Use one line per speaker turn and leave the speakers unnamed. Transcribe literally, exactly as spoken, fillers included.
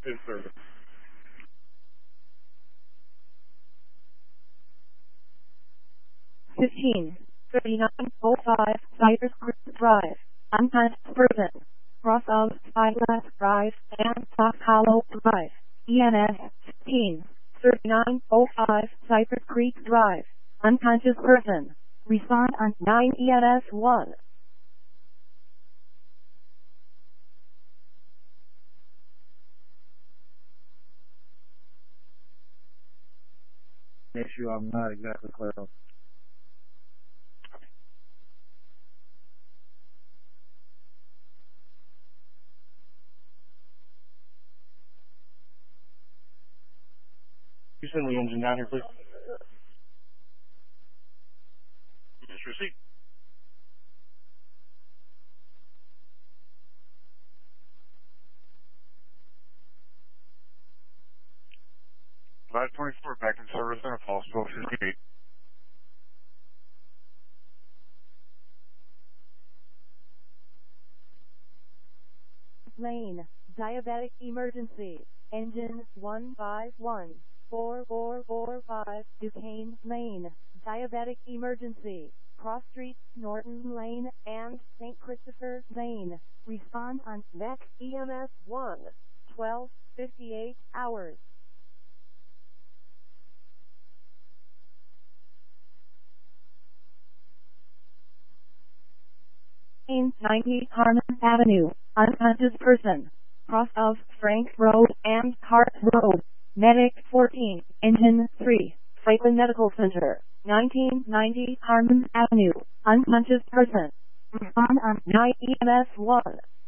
in service.
fifteen thirty-nine oh five Cypress Creek Drive, unconscious person, cross of Spyglass Drive and Fox Hollow Drive, E M S fifteen thirty-nine oh five Cypress Creek Drive, unconscious person, respond on nine E M S one.
Issue I'm not exactly clear on.
You send the engine down here, please. Yes, receipt. five twenty-four, back in service on a false twelve fifty-eight.
Lane, diabetic emergency, engine one five one four four four five, Duquesne Lane, diabetic emergency, cross streets Norton Lane and Saint Christopher Lane, respond on V E C E M S one, twelve fifty-eight hours. ninety Harmon Avenue, unconscious person, cross of Frank Road and Hart Road, medic fourteen, engine three, Franklin Medical Center, nineteen ninety Harmon Avenue, unconscious person, respond on nine E M S one,